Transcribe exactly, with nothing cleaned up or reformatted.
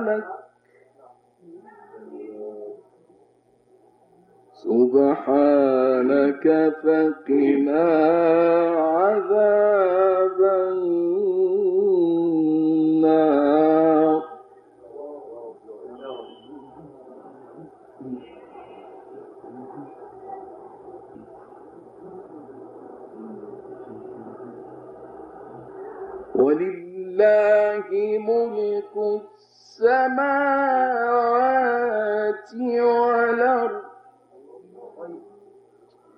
سبحانك سبحانك فقنا عذاب النار. ولله ملك السماوات والأرض